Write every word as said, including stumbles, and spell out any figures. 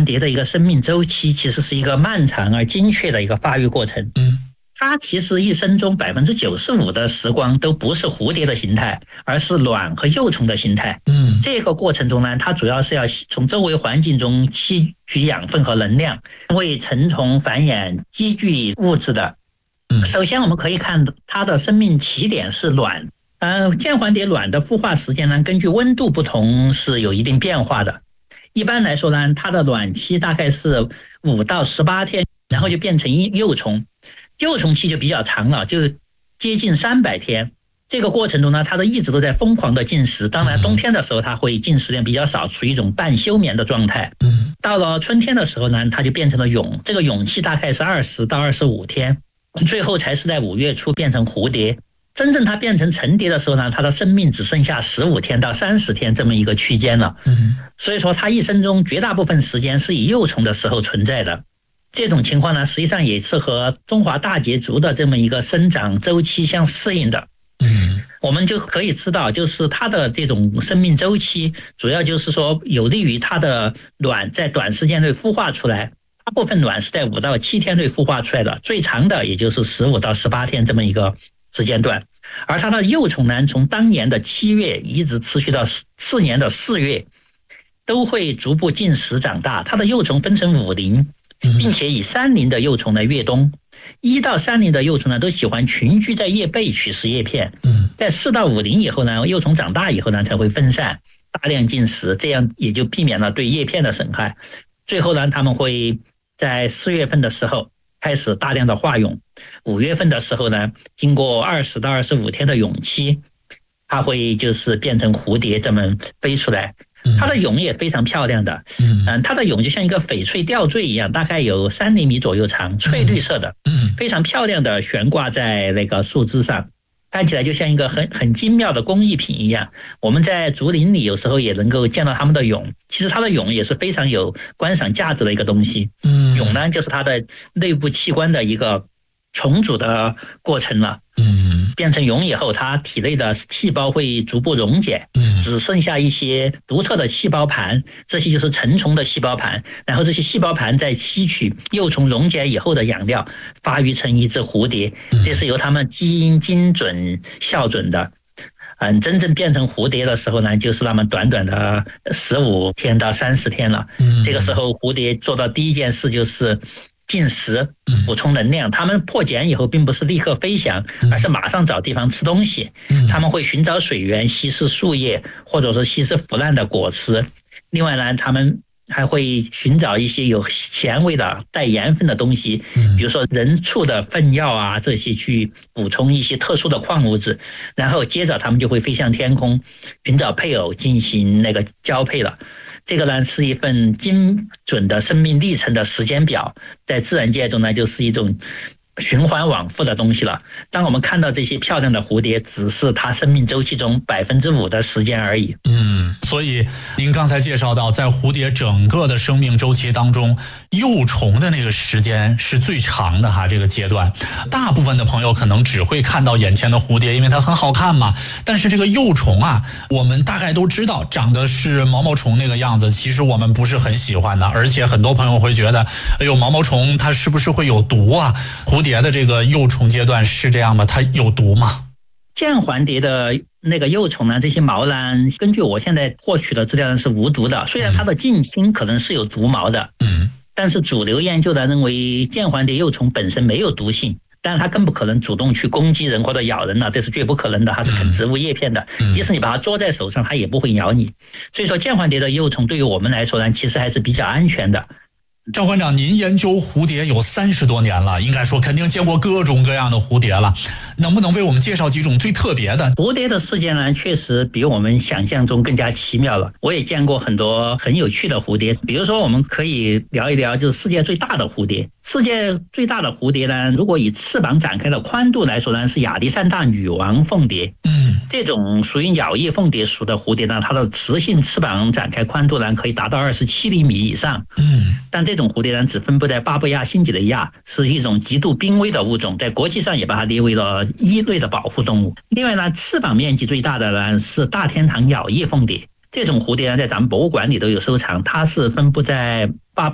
蝶的一个生命周期其实是一个漫长而精确的一个发育过程。 嗯， 它其实一生中百分之九十五的时光都不是蝴蝶的形态，而是卵和幼虫的形态。 嗯， 这个过程中呢，它主要是要从周围环境中吸取养分和能量，为成虫繁衍积聚物质的。首先我们可以看它的生命起点是卵。呃，剑环蝶卵的孵化时间呢，根据温度不同是有一定变化的。一般来说呢，它的卵期大概是五到十八天，然后就变成幼虫。幼虫期就比较长了，就接近三百天。这个过程中呢，它的一直都在疯狂的进食。当然，冬天的时候它会进食量比较少，处于一种半休眠的状态。到了春天的时候呢，它就变成了蛹。这个蛹期大概是二十到二十五天，最后才是在五月初变成蝴蝶。真正它变成成蝶的时候呢，它的生命只剩下十五天到三十天这么一个区间了。所以说它一生中绝大部分时间是以幼虫的时候存在的。这种情况呢，实际上也是和中华大节族的这么一个生长周期相适应的。我们就可以知道，就是它的这种生命周期主要就是说有利于它的卵在短时间内孵化出来。大部分卵是在五到七天内孵化出来的，最长的也就是十五到十八天这么一个时间段。而它的幼虫呢，从当年的七月一直持续到次年的四月，都会逐步进食长大。它的幼虫分成五龄，并且以三龄的幼虫来越冬。一到三龄的幼虫呢，都喜欢群居在叶背取食叶片。在四到五龄以后呢，幼虫长大以后呢，才会分散大量进食，这样也就避免了对叶片的损害。最后呢，他们会在四月份的时候开始大量的化蛹，五月份的时候呢，经过二十到二十五天的蛹期，它会就是变成蝴蝶这么飞出来。它的蛹也非常漂亮的，嗯，它的蛹就像一个翡翠吊坠一样，大概有三厘米左右长，翠绿色的，非常漂亮的悬挂在那个树枝上，看起来就像一个很很精妙的工艺品一样。我们在竹林里有时候也能够见到它们的蛹，其实它的蛹也是非常有观赏价值的一个东西。蛹呢，就是它的内部器官的一个重组的过程了。变成蛹以后，它体内的细胞会逐步溶解，只剩下一些独特的细胞盘，这些就是成虫的细胞盘。然后这些细胞盘在吸取幼虫溶解以后的养料，发育成一只蝴蝶。这是由它们基因精准校准的。嗯，真正变成蝴蝶的时候呢，就是那么短短的十五天到三十天了。这个时候蝴蝶做到第一件事就是进食，补充能量。他们破茧以后并不是立刻飞翔，而是马上找地方吃东西。他们会寻找水源，吸食树叶，或者说吸食腐烂的果实。另外呢，他们还会寻找一些有咸味的带盐分的东西，比如说人畜的粪尿啊，这些去补充一些特殊的矿物质。然后接着他们就会飞向天空，寻找配偶进行那个交配了。这个呢是一份精准的生命历程的时间表，在自然界中呢就是一种循环往复的东西了。当我们看到这些漂亮的蝴蝶，只是它生命周期中百分之五的时间而已。 嗯，所以您刚才介绍到，在蝴蝶整个的生命周期当中，幼虫的那个时间是最长的哈。这个阶段，大部分的朋友可能只会看到眼前的蝴蝶，因为它很好看嘛。但是这个幼虫啊，我们大概都知道，长得是毛毛虫那个样子，其实我们不是很喜欢的。而且很多朋友会觉得，哎呦，毛毛虫它是不是会有毒啊？蝴蝶的这个幼虫阶段是这样吗？它有毒吗？ 剑环蝶的那个幼虫呢，这些毛呢，根据我现在获取的资料呢是无毒的。虽然它的近亲可能是有毒毛的，嗯，但是主流研究呢认为剑环蝶幼虫本身没有毒性，但是它更不可能主动去攻击人或者咬人了，这是绝不可能的。它是啃植物叶片的，即使你把它捉在手上，它也不会咬你。所以说，剑环蝶的幼虫对于我们来说呢，其实还是比较安全的。 赵馆长，您研究蝴蝶有三十多年了，应该说肯定见过各种各样的蝴蝶了，能不能为我们介绍几种最特别的？ 蝴蝶的世界呢，确实比我们想象中更加奇妙了。我也见过很多很有趣的蝴蝶，比如说我们可以聊一聊，就是世界最大的蝴蝶。世界最大的蝴蝶呢，如果以翅膀展开的宽度来说呢，是亚历山大女王凤蝶。嗯，这种属于鸟叶凤蝶属的蝴蝶呢，它的雌性翅膀展开宽度呢，可以达到二十七厘米以上。嗯，但这种蝴蝶呢，只分布在巴布亚新几内亚，是一种极度濒危的物种，在国际上也把它列为了一类的保护动物。另外呢，翅膀面积最大的呢是大天堂鸟叶凤蝶，这种蝴蝶呢，在咱们博物馆里都有收藏，它是分布在巴布